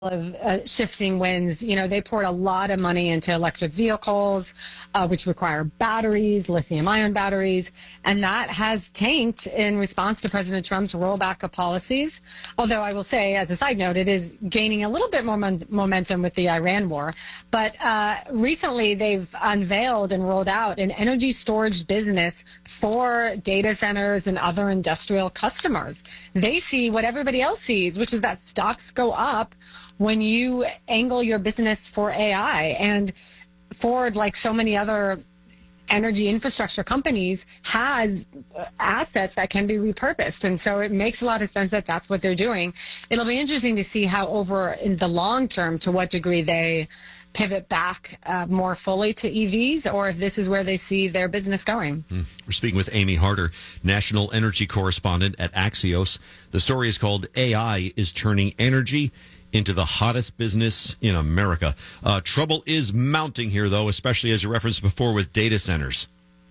of shifting winds. You know, they poured a lot of money into electric vehicles, which require batteries, lithium-ion batteries, and that has tanked in response to President Trump's rollback of policies. Although I will say, as a side note, it is gaining a little bit more momentum with the Iran war. But recently, they've unveiled and rolled out an energy storage business for data centers and other industrial customers. They see what everybody else sees, which is that stocks go up when you angle your business for AI. And Ford, like so many other energy infrastructure companies, has assets that can be repurposed. And so it makes a lot of sense that that's what they're doing. It'll be interesting to see how over in the long term, to what degree they pivot back more fully to EVs, or if this is where they see their business going. We're speaking with Amy Harder, national energy correspondent at Axios. The story is called AI is Turning Energy into the Hottest Business in America. Trouble is mounting here, though, especially as you referenced before with data centers.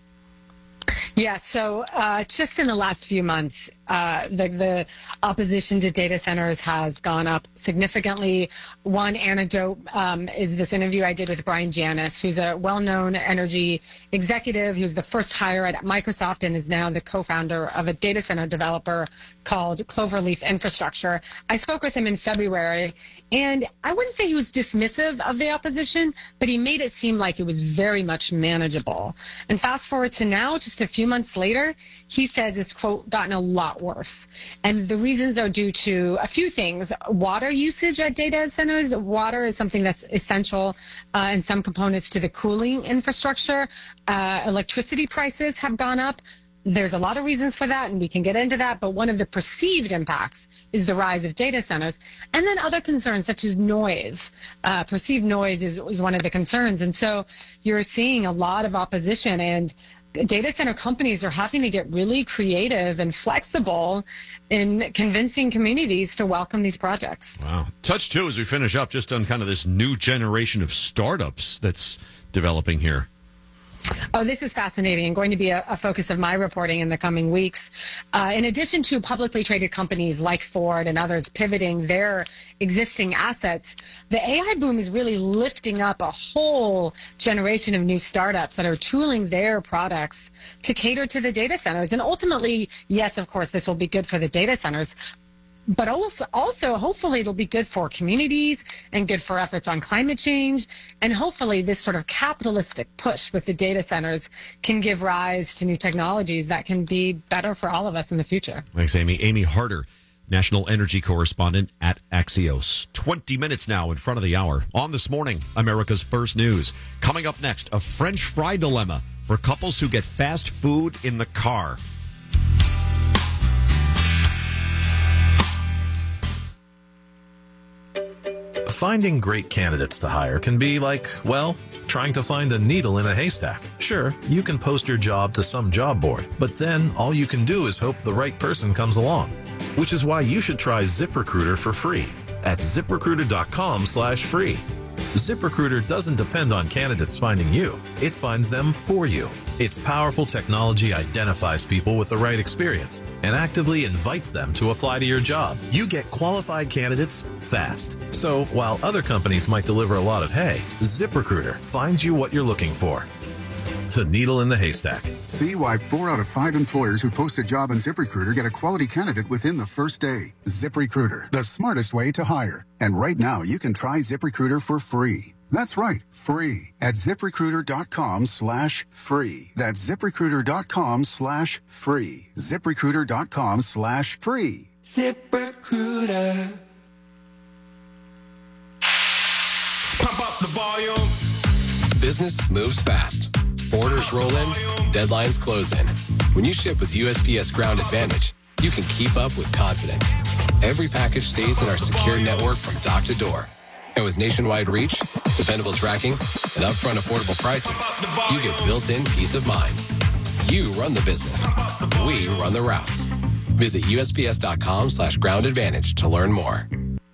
Yeah, so just in the last few months, the opposition to data centers has gone up significantly. One anecdote is this interview I did with Brian Janis, who's a well-known energy executive. He was the first hire at Microsoft and is now the co-founder of a data center developer called Cloverleaf Infrastructure. I spoke with him in February, and I wouldn't say he was dismissive of the opposition, but he made it seem like it was very much manageable. And fast forward to now, just a few months later, he says it's, quote, gotten a lot worse. And the reasons are due to a few things. Water usage at data centers. Water is something that's essential in some components to the cooling infrastructure. Electricity prices have gone up. There's a lot of reasons for that, and we can get into that, but one of the perceived impacts is the rise of data centers. And then other concerns such as noise. Perceived noise is one of the concerns. And so you're seeing a lot of opposition, and data center companies are having to get really creative and flexible in convincing communities to welcome these projects. Wow. Touch two as we finish up just on kind of this new generation of startups that's developing here. Oh, this is fascinating and going to be a focus of my reporting in the coming weeks. In addition to publicly traded companies like Ford and others pivoting their existing assets, the AI boom is really lifting up a whole generation of new startups that are tooling their products to cater to the data centers. And ultimately, yes, of course, this will be good for the data centers, but also, hopefully, it'll be good for communities and good for efforts on climate change. And hopefully, this sort of capitalistic push with the data centers can give rise to new technologies that can be better for all of us in the future. Thanks, Amy. Amy Harder, national energy correspondent at Axios. 20 minutes now in front of the hour. On This Morning, America's First News. Coming up next, a French fry dilemma for couples who get fast food in the car. Finding great candidates to hire can be like, well, trying to find a needle in a haystack. Sure, you can post your job to some job board, but then all you can do is hope the right person comes along. Which is why you should try ZipRecruiter for free at ZipRecruiter.com/free. ZipRecruiter doesn't depend on candidates finding you. It finds them for you. Its powerful technology identifies people with the right experience and actively invites them to apply to your job. You get qualified candidates fast. So while other companies might deliver a lot of hay, ZipRecruiter finds you what you're looking for. The needle in the haystack. See why 4 out of 5 employers who post a job on ZipRecruiter get a quality candidate within the first day. ZipRecruiter, the smartest way to hire. And right now, you can try ZipRecruiter for free. That's right, free at ZipRecruiter.com/free. That's ZipRecruiter.com/free. ZipRecruiter.com/free. ZipRecruiter. Pump up the volume. Business moves fast. Orders roll in, deadlines close in. When you ship with USPS Ground Advantage, you can keep up with confidence. Every package stays in our secure network from dock to door. And with nationwide reach, dependable tracking, and upfront affordable pricing, you get built-in peace of mind. You run the business. We run the routes. Visit USPS.com/Ground Advantage to learn more.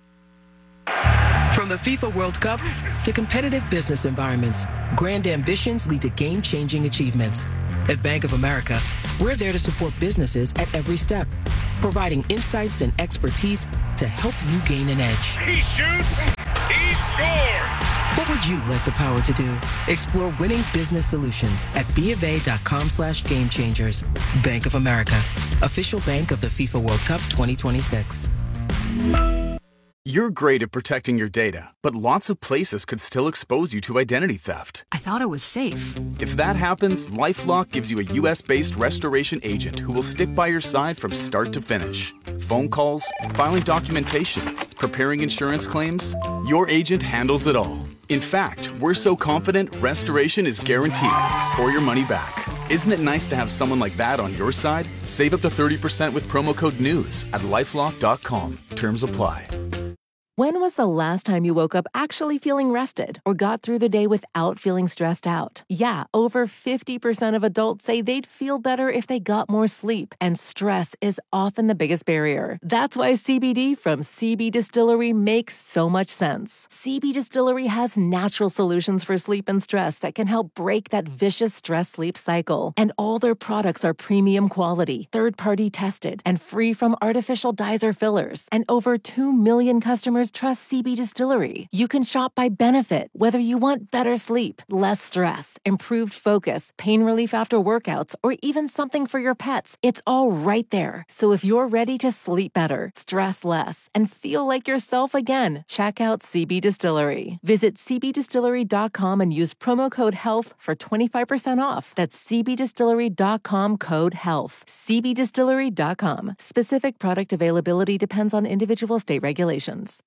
From the FIFA World Cup to competitive business environments, grand ambitions lead to game-changing achievements. At Bank of America, we're there to support businesses at every step, providing insights and expertise to help you gain an edge. He shoots, he scores! What would you like the power to do? Explore winning business solutions at BofA.com/gamechangers. Bank of America, official bank of the FIFA World Cup 2026. You're great at protecting your data, but lots of places could still expose you to identity theft. I thought it was safe. If that happens, LifeLock gives you a U.S.-based restoration agent who will stick by your side from start to finish. Phone calls, filing documentation, preparing insurance claims, your agent handles it all. In fact, we're so confident restoration is guaranteed or your money back. Isn't it nice to have someone like that on your side? Save up to 30% with promo code NEWS at LifeLock.com. Terms apply. When was the last time you woke up actually feeling rested or got through the day without feeling stressed out? Yeah, over 50% of adults say they'd feel better if they got more sleep, and stress is often the biggest barrier. That's why CBD from CB Distillery makes so much sense. CB Distillery has natural solutions for sleep and stress that can help break that vicious stress-sleep cycle. And all their products are premium quality, third-party tested, and free from artificial dyes or fillers. And over 2 million customers trust CB Distillery. You can shop by benefit, whether you want better sleep, less stress, improved focus, pain relief after workouts, or even something for your pets. It's all right there. So if you're ready to sleep better, stress less, and feel like yourself again, check out CB Distillery. Visit cbdistillery.com and use promo code HEALTH for 25% off. That's cbdistillery.com code HEALTH. cbdistillery.com. Specific product availability depends on individual state regulations.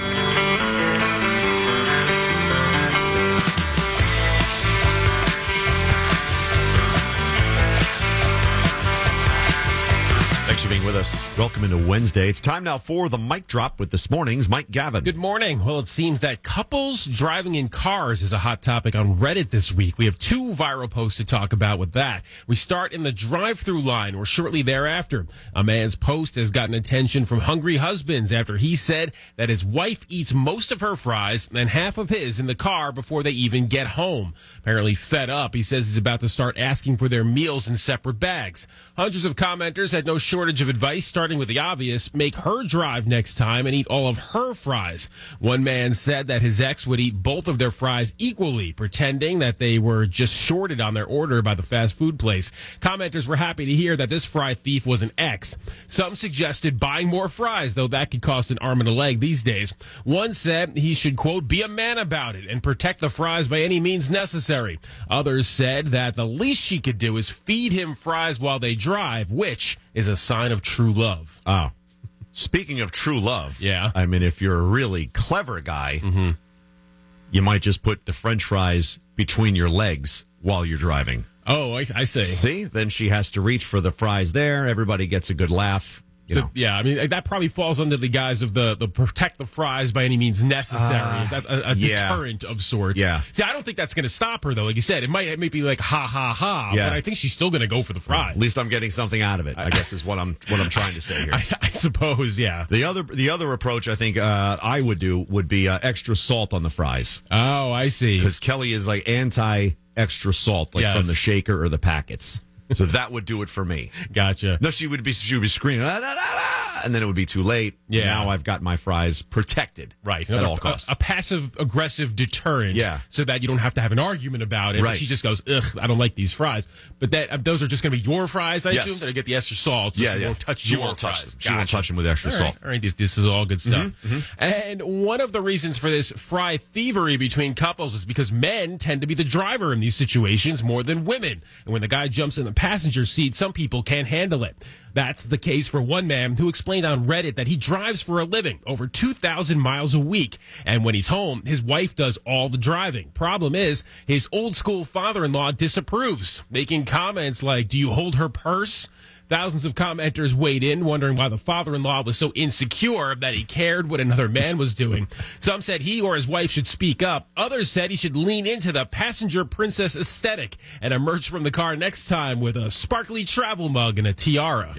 Thanks for being with us. Welcome into Wednesday. It's time now for the Mic Drop with this morning's Mike Gavin. Good morning. Well, it seems that couples driving in cars is a hot topic on Reddit this week. We have 2 viral posts to talk about with that. We start in the drive-through line, where shortly thereafter, a man's post has gotten attention from hungry husbands after he said that his wife eats most of her fries and half of his in the car before they even get home. Apparently fed up, he says he's about to start asking for their meals in separate bags. Hundreds of commenters had no shortage of advice, starting with the obvious: make her drive next time and eat all of her fries. One man said that his ex would eat both of their fries equally, pretending that they were just shorted on their order by the fast food place. Commenters were happy to hear that this fry thief was an ex. Some suggested buying more fries, though that could cost an arm and a leg these days. One said he should, quote, be a man about it and protect the fries by any means necessary. Others said that the least she could do is feed him fries while they drive, which is a sign of true love. Oh. Speaking of true love, yeah. I mean, if you're a really clever guy, you might just put the French fries between your legs while you're driving. Oh, I see. See? Then she has to reach for the fries there. Everybody gets a good laugh. So, yeah, I mean, that probably falls under the guise of the protect the fries by any means necessary. That's a deterrent of sorts. Yeah. See, I don't think that's going to stop her, though. Like you said, it might be like, ha, ha, ha. Yeah. But I think she's still going to go for the fries. At least I'm getting something out of it, I guess is what I'm trying to say here. I suppose, yeah. The other approach I think I would do would be extra salt on the fries. Oh, I see. Because Kelly is like anti-extra salt, like from the shaker or the packets. So that would do it for me. Gotcha. No, she would be screaming, "Ah, ah, ah," and then it would be too late. Yeah. Now I've got my fries protected. Right. At all costs. A passive-aggressive deterrent. Yeah. So that you don't have to have an argument about it. Right. She just goes, ugh, I don't like these fries. But those are just going to be your fries, I assume? That I get the extra salt. So she won't touch your fries. Them. She won't touch them with extra salt. All right. This is all good stuff. And one of the reasons for this fry thievery between couples is because men tend to be the driver in these situations more than women. And when the guy jumps in the passenger seat, some people can't handle it. That's the case for one man who explained on Reddit that he drives for a living over 2,000 miles a week. And when he's home, his wife does all the driving. Problem is, his old school father-in-law disapproves, making comments like, do you hold her purse? Thousands of commenters weighed in, wondering why the father-in-law was so insecure that he cared what another man was doing. Some said he or his wife should speak up. Others said he should lean into the passenger princess aesthetic and emerge from the car next time with a sparkly travel mug and a tiara. Yeah.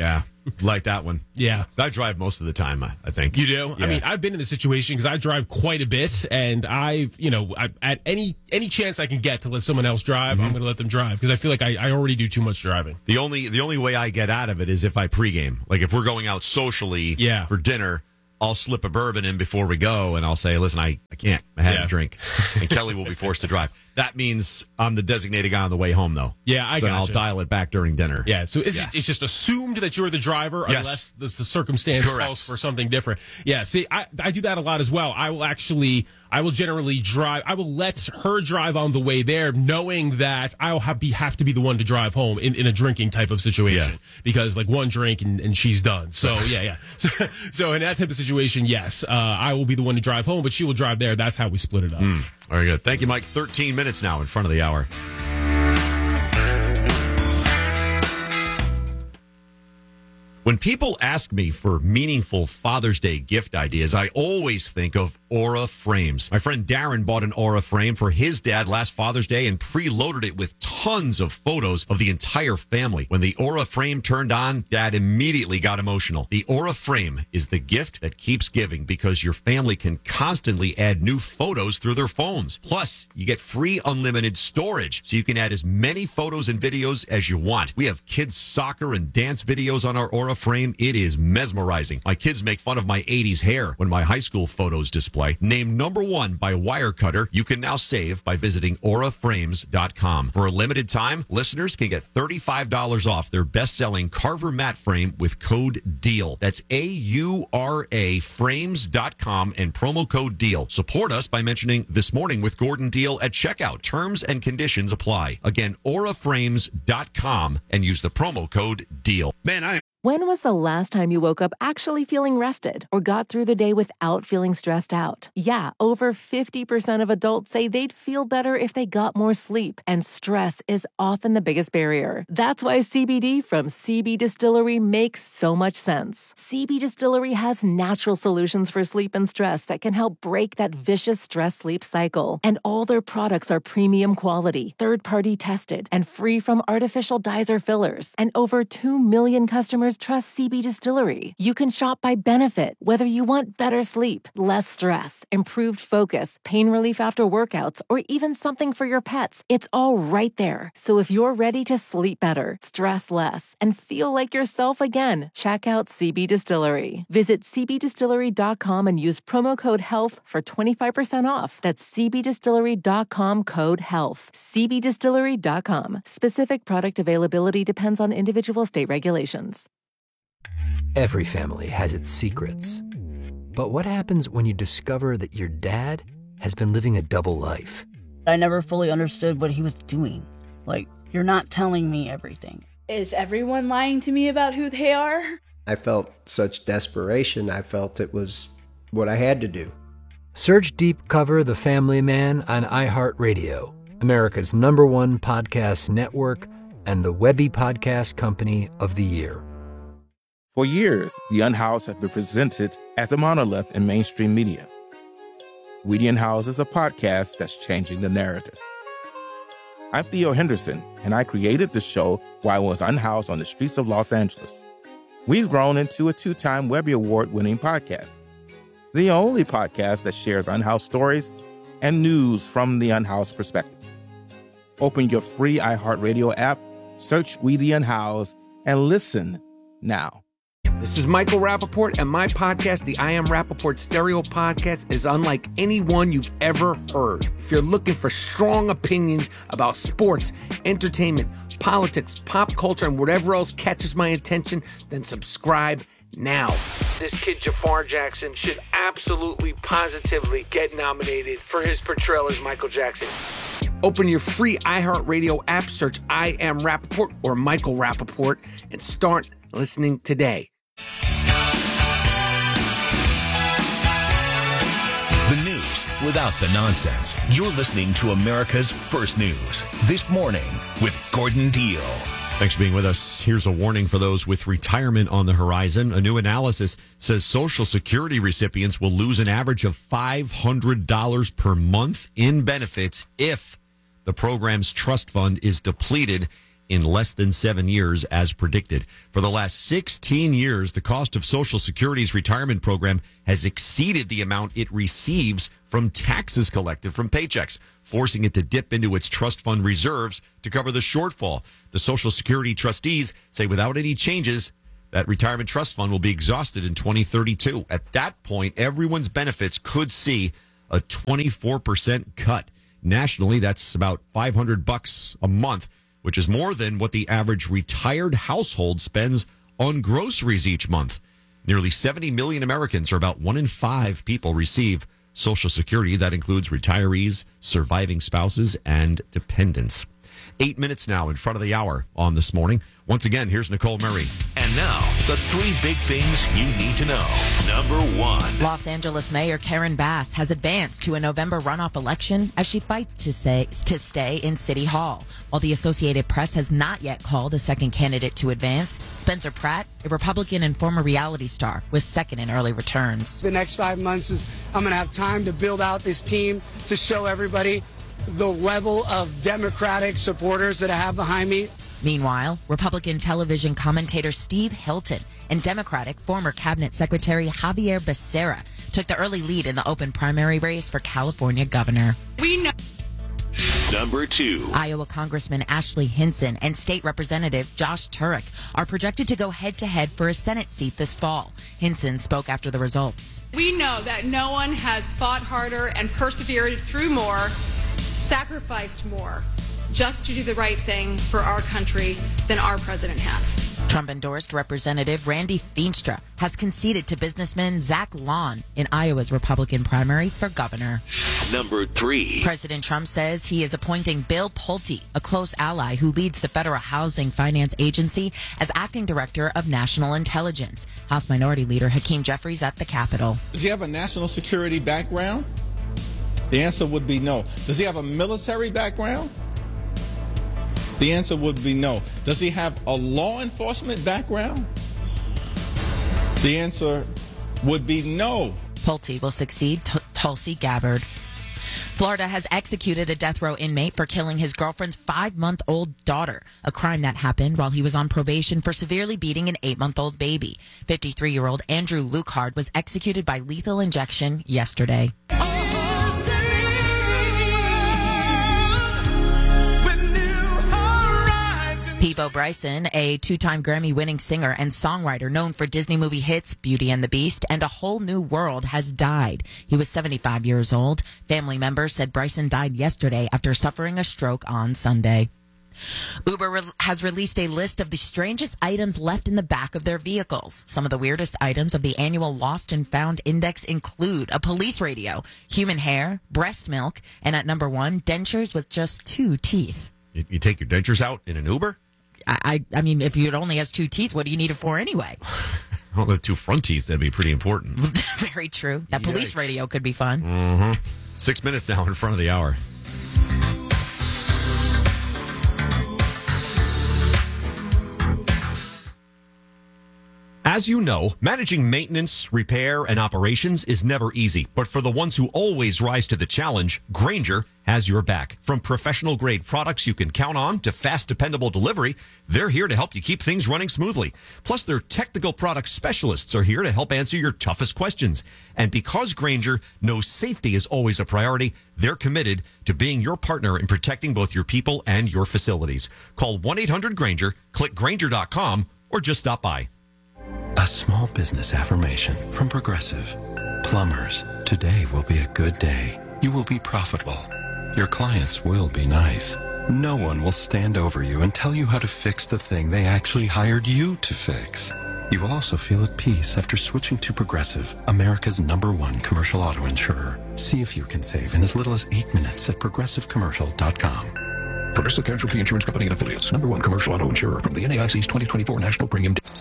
like that one. Yeah. I drive most of the time, I think. You do? Yeah. I mean, I've been in this situation because I drive quite a bit, and at any chance I can get to let someone else drive, I'm going to let them drive because I feel like I already do too much driving. The only way I get out of it is if I pregame. Like if we're going out socially for dinner, I'll slip a bourbon in before we go, and I'll say, listen, I can't. I had a drink. And Kelly will be forced to drive. That means I'm the designated guy on the way home, though. Yeah, I I'll dial it back during dinner. Yeah, so it's just assumed that you're the driver unless the circumstance calls for something different. Yeah, see, I do that a lot as well. I will generally drive. I will let her drive on the way there, knowing that I'll have to be the one to drive home in a drinking type of situation because like one drink and she's done. So yeah. So in that type of situation, yes, I will be the one to drive home, but she will drive there. That's how we split it up. Very good. Thank you, Mike. 13 minutes now in front of the hour. When people ask me for meaningful Father's Day gift ideas, I always think of Aura Frames. My friend Darren bought an Aura frame for his dad last Father's Day and preloaded it with tons of photos of the entire family. When the Aura frame turned on, Dad immediately got emotional. The Aura frame is the gift that keeps giving because your family can constantly add new photos through their phones. Plus, you get free unlimited storage, so you can add as many photos and videos as you want. We have kids' soccer and dance videos on our Aura frame. It is mesmerizing. My kids make fun of my 80s hair when my high school photos display. Named #1 by Wirecutter, you can now save by visiting auraframes.com. For a limited time, listeners can get $35 off their best-selling Carver mat frame with code DEAL. That's AURA frames.com and promo code DEAL. Support us by mentioning This Morning with Gordon Deal at checkout. Terms and conditions apply. Again, auraframes.com and use the promo code DEAL. When was the last time you woke up actually feeling rested or got through the day without feeling stressed out? Yeah, over 50% of adults say they'd feel better if they got more sleep, and stress is often the biggest barrier. That's why CBD from CB Distillery makes so much sense. CB Distillery has natural solutions for sleep and stress that can help break that vicious stress-sleep cycle. And all their products are premium quality, third-party tested, and free from artificial dyes or fillers. And over 2 million customers trust CB Distillery. You can shop by benefit, whether you want better sleep, less stress, improved focus, pain relief after workouts, or even something for your pets. It's all right there. So if you're ready to sleep better, stress less, and feel like yourself again, check out CB Distillery. Visit cbdistillery.com and use promo code HEALTH for 25% off. That's cbdistillery.com code HEALTH. cbdistillery.com. Specific product availability depends on individual state regulations. Every family has its secrets. But what happens when you discover that your dad has been living a double life? I never fully understood what he was doing. Like, you're not telling me everything. Is everyone lying to me about who they are? I felt such desperation. I felt it was what I had to do. Search Deep Cover The Family Man on iHeartRadio, America's #1 podcast network and the Webby Podcast Company of the Year. For years, The Unhoused has been presented as a monolith in mainstream media. We the Unhoused is a podcast that's changing the narrative. I'm Theo Henderson, and I created the show while I was unhoused on the streets of Los Angeles. We've grown into a 2-time Webby Award-winning podcast. The only podcast that shares unhoused stories and news from the unhoused perspective. Open your free iHeartRadio app, search We the Unhoused, and listen now. This is Michael Rappaport, and my podcast, the I Am Rappaport Stereo Podcast, is unlike any one you've ever heard. If you're looking for strong opinions about sports, entertainment, politics, pop culture, and whatever else catches my attention, then subscribe now. This kid, Jafar Jackson, should absolutely, positively get nominated for his portrayal as Michael Jackson. Open your free iHeartRadio app, search I Am Rappaport or Michael Rappaport, and start listening today. The news without the nonsense. You're listening to America's First News. This Morning with Gordon Deal. Thanks for being with us. Here's a warning for those with retirement on the horizon. A new analysis says Social Security recipients will lose an average of $500 per month in benefits if the program's trust fund is depleted in less than 7 years, as predicted. For the last 16 years, the cost of Social Security's retirement program has exceeded the amount it receives from taxes collected from paychecks, forcing it to dip into its trust fund reserves to cover the shortfall. The Social Security trustees say without any changes, that retirement trust fund will be exhausted in 2032. At that point, everyone's benefits could see a 24% cut. Nationally, that's about $500 a month, which is more than what the average retired household spends on groceries each month. Nearly 70 million Americans, or about 1 in 5 people, receive Social Security. That includes retirees, surviving spouses, and dependents. 8 minutes now in front of the hour on This Morning. Once again, here's Nicole Murray. And now, the 3 big things you need to know. Number 1. Los Angeles Mayor Karen Bass has advanced to a November runoff election as she fights to stay in City Hall. While the Associated Press has not yet called a second candidate to advance, Spencer Pratt, a Republican and former reality star, was second in early returns. The next 5 months is I'm going to have time to build out this team to show everybody the level of Democratic supporters that I have behind me. Meanwhile, Republican television commentator Steve Hilton and Democratic former Cabinet Secretary Javier Becerra took the early lead in the open primary race for California governor. We know. Number 2. Iowa Congressman Ashley Hinson and State Representative Josh Turek are projected to go head-to-head for a Senate seat this fall. Hinson spoke after the results. We know that no one has fought harder and persevered through more, sacrificed more, just to do the right thing for our country than our president has. Trump-endorsed Representative Randy Feenstra has conceded to businessman Zach Lawn in Iowa's Republican primary for governor. Number 3. President Trump says he is appointing Bill Pulte, a close ally who leads the Federal Housing Finance Agency, as acting director of national intelligence. House Minority Leader Hakeem Jeffries at the Capitol. Does he have a national security background? The answer would be no. Does he have a military background? The answer would be no. Does he have a law enforcement background? The answer would be no. Pulte will succeed Tulsi Gabbard. Florida has executed a death row inmate for killing his girlfriend's 5-month-old daughter, a crime that happened while he was on probation for severely beating an 8-month-old baby. 53-year-old Andrew Lucard was executed by lethal injection yesterday. Peabo Bryson, a 2-time Grammy-winning singer and songwriter known for Disney movie hits Beauty and the Beast and A Whole New World, has died. He was 75 years old. Family members said Bryson died yesterday after suffering a stroke on Sunday. Uber has released a list of the strangest items left in the back of their vehicles. Some of the weirdest items of the annual Lost and Found Index include a police radio, human hair, breast milk, and at number 1, dentures with just 2 teeth. You take your dentures out in an Uber? I mean, if it only has 2 teeth, what do you need it for anyway? Well, the 2 front teeth, that'd be pretty important. Very true. That police radio could be fun. Mm-hmm. 6 minutes now in front of the hour. As you know, managing maintenance, repair, and operations is never easy. But for the ones who always rise to the challenge, Grainger has your back. From professional-grade products you can count on to fast, dependable delivery, they're here to help you keep things running smoothly. Plus, their technical product specialists are here to help answer your toughest questions. And because Grainger knows safety is always a priority, they're committed to being your partner in protecting both your people and your facilities. Call 1-800-GRAINGER, click Grainger.com, or just stop by. A small business affirmation from Progressive. Plumbers, today will be a good day. You will be profitable. Your clients will be nice. No one will stand over you and tell you how to fix the thing they actually hired you to fix. You will also feel at peace after switching to Progressive, America's #1 commercial auto insurer. See if you can save in as little as 8 minutes at progressivecommercial.com. Progressive Casualty Insurance Company and Affiliates, #1 commercial auto insurer from the NAIC's 2024 National Premium.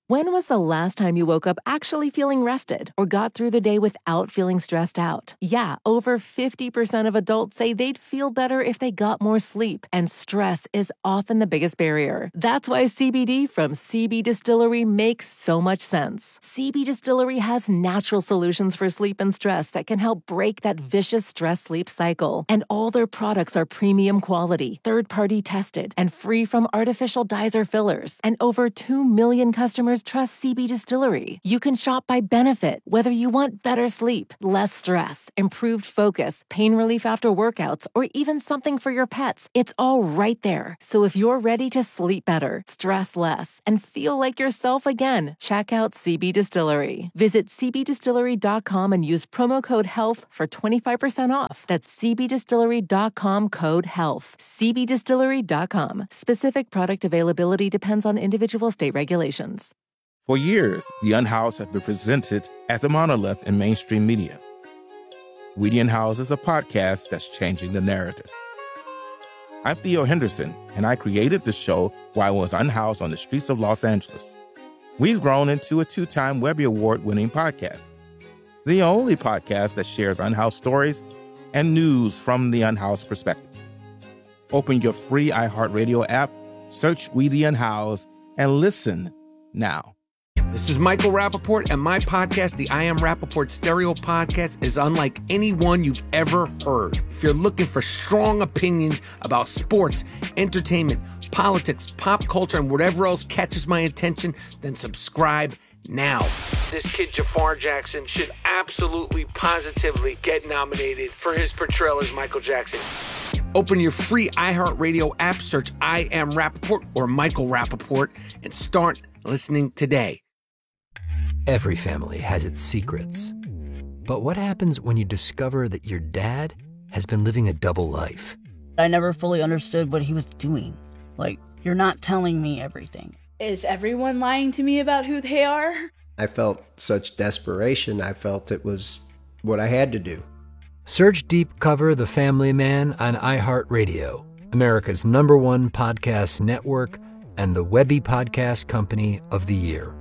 When was the last time you woke up actually feeling rested or got through the day without feeling stressed out? Yeah, over 50% of adults say they'd feel better if they got more sleep, and stress is often the biggest barrier. That's why CBD from CB Distillery makes so much sense. CB Distillery has natural solutions for sleep and stress that can help break that vicious stress-sleep cycle. And all their products are premium quality, third-party tested, and free from artificial dyes or fillers. And over 2 million customers trust CB Distillery. You can shop by benefit, whether you want better sleep, less stress, improved focus, pain relief after workouts, or even something for your pets. It's all right there. So if you're ready to sleep better, stress less, and feel like yourself again, check out CB Distillery. Visit cbdistillery.com and use promo code HEALTH for 25% off. That's cbdistillery.com, code HEALTH. cbdistillery.com. Specific product availability depends on individual state regulations. For years, The Unhoused have been presented as a monolith in mainstream media. Weedy and House is a podcast that's changing the narrative. I'm Theo Henderson, and I created the show while I was unhoused on the streets of Los Angeles. We've grown into a 2-time Webby Award-winning podcast, the only podcast that shares unhoused stories and news from the unhoused perspective. Open your free iHeartRadio app, search Weedy and House, and listen now. This is Michael Rappaport, and my podcast, the I Am Rappaport Stereo Podcast, is unlike any one you've ever heard. If you're looking for strong opinions about sports, entertainment, politics, pop culture, and whatever else catches my attention, then subscribe now. This kid Jafar Jackson should absolutely, positively get nominated for his portrayal as Michael Jackson. Open your free iHeartRadio app, search I Am Rappaport or Michael Rappaport, and start listening today. Every family has its secrets. But what happens when you discover that your dad has been living a double life? I never fully understood what he was doing. Like, you're not telling me everything. Is everyone lying to me about who they are? I felt such desperation. I felt it was what I had to do. Search Deep Cover The Family Man on iHeartRadio, America's #1 podcast network and the Webby Podcast Company of the Year.